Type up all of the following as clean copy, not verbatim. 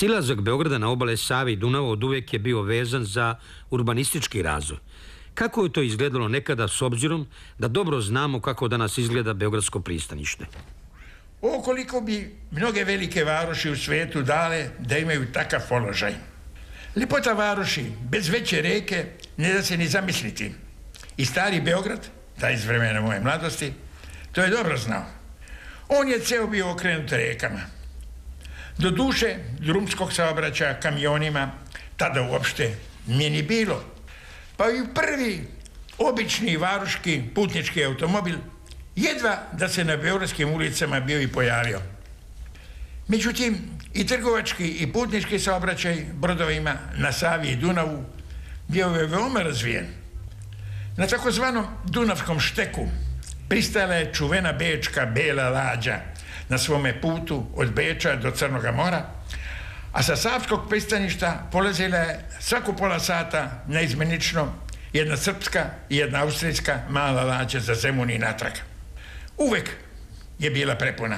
Silazak Beograda na obale Save i Dunava oduvek je bio vezan za urbanistički razvoj. Kako je to izgledalo nekada s obzirom da dobro znamo kako danas izgleda Beogradsko pristanište? Koliko bi mnoge velike varoši u svijetu dale da imaju takav položaj. Ljepota varoši bez veće reke ne da se ni zamisliti. I stari Beograd, taj iz vremena moje mladosti, to je dobro znao. On je ceo bio okrenut rekama. Do duše drumskog saobraćaja kamionima tada uopšte nije ni bilo. Pa i prvi obični varoški putnički automobil jedva da se na beogradskim ulicama bio i pojavio. Međutim, i trgovački i putnički saobraćaj brodovima na Savi i Dunavu bio je veoma razvijen. Na takozvanom Dunavskom šteku pristajala je čuvena bečka Bela lađa na svome putu od Beča do Crnoga mora, a sa savskog pristaništa polazila je svako pola sata neizmenično jedna srpska i jedna austrijska mala lađa za Zemun i natrag. Uvek je bila prepuna.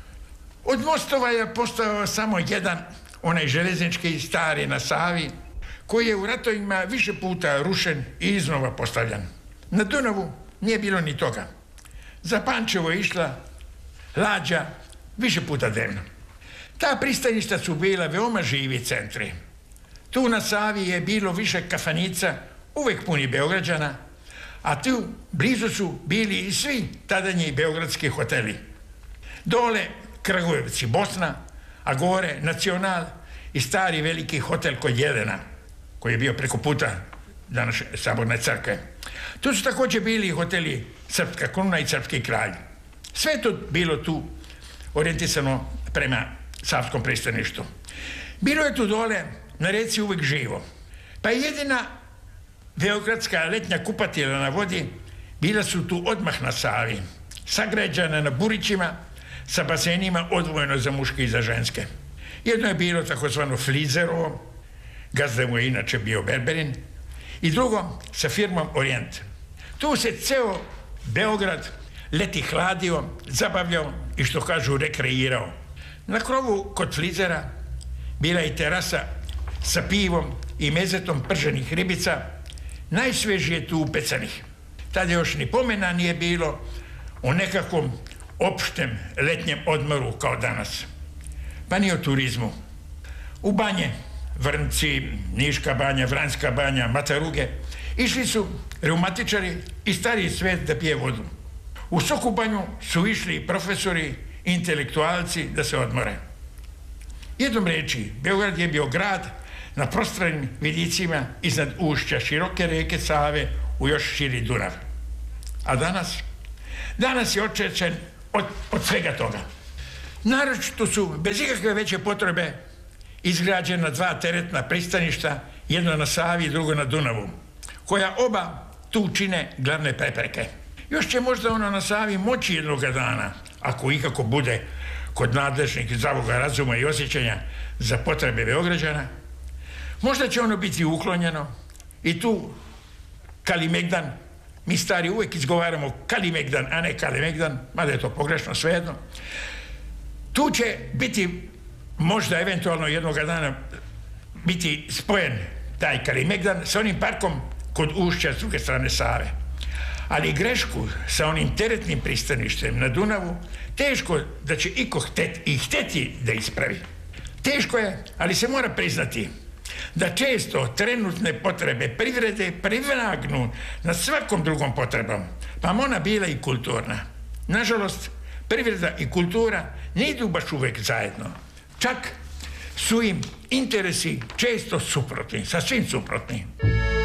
Od mostova je postao samo jedan, onaj železnički stari na Savi, koji je u ratovima više puta rušen i iznova postavljan. Na Dunavu nije bilo ni toga. Za Pančevo je išla lađa više puta dnevno. Ta pristaništa su bila veoma živi centri. Tu na Savi je bilo više kafanica, uvek puni Beograđana, a tu blizu su bili i svi tadanji beogradski hoteli. Dole Kragujevci, Bosna, a gore Nacional i stari veliki hotel kod Jelena, koji je bio preko puta današnje Saborne crkve. Tu su također bili hoteli Srpska kruna i Srpski kralj. Sve je to bilo tu orijentisano prema savskom pristaništu. Bilo je tu dole na reci uvek živo. Pa jedina beogradska letnja kupatila na vodi bila su tu odmah na Savi, sagrađena na burićima sa basenima odvojeno za muške i za ženske. Jedno je bilo takozvano Flizerovo, gazda mu je inače bio Berberin, i drugo sa firmom Orijent. Tu se ceo Beograd leti hladio, zabavljao i što kažu rekreirao. Na krovu kod Flizera bila je terasa sa pivom i mezetom prženih ribica, najsvežije tu upecanih. Tada još ni pomena nije bilo o nekakvom opštem letnjem odmoru kao danas. Pa ni o turizmu. U banje, Vrnci, Niška banja, Vranjska banja, Mataruge, išli su reumatičari i stariji svet da pije vodu. U Soku banju su išli profesori, intelektualci da se odmore. Jednom reči, Beograd je bio grad na prostranim vidicima iznad ušća široke reke Save u još širi Dunav. A danas? Danas je očečen od svega toga. Naročito su, bez ikakve veće potrebe, izgrađena dva teretna pristaništa, jedno na Savi i drugo na Dunavu, koja oba tu čine glavne prepreke. Još će možda ono na Savi moći jednoga dana, ako ikako bude kod nadležnih zavoga razuma i osjećanja za potrebe Beograđana, možda će ono biti uklonjeno i tu Kalimegdan, mi stari uvek izgovaramo Kalimegdan, a ne Kalemegdan, mada je to pogrešno svejedno, tu će biti možda eventualno jednoga dana biti spojen taj Kalimegdan sa onim parkom kod ušća s druge strane Save. Ali grešku sa onim teretnim pristaništem na Dunavu teško da će iko hteti da ispravi. Teško je, ali se mora priznati da često trenutne potrebe privrede privagnu nad svakom drugom potrebom, pa ona bila i kulturna. Nažalost, privreda i kultura ne idu baš uvek zajedno. Čak su im interesi često suprotni, sasvim suprotni.